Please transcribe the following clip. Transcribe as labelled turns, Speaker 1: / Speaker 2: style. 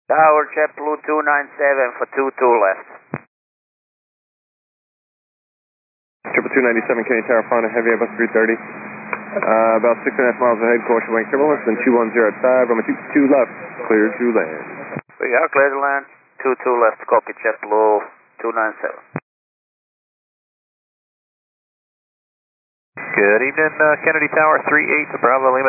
Speaker 1: Tower JetBlue 297 for 22 left.
Speaker 2: Triple 297, Kenny Tower, Fonda, Heavy Airbus 330. About 6.5 miles ahead, caution wing turbulence, then 210 at 5, runway 22 left, clear to land.
Speaker 1: We are clear to land, 22 left, copy JetBlue 297.
Speaker 3: Good evening, Kennedy Tower 38 to Bravo Lima.